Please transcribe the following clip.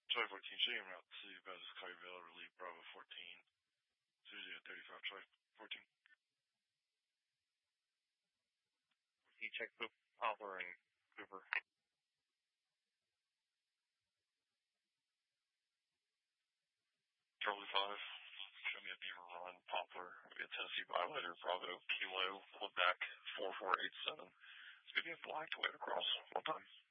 Charlie 14, show you route 2, Baptist Collierville, relieve Bravo 14. Susie at 35, Charlie 14. You check the Poplar and Cooper. Charlie 5, show me a Beaver Run, Poplar, maybe a Tennessee Violator, Bravo, Kilo, Quebec 4487. It's going to be a black to wave across. One time.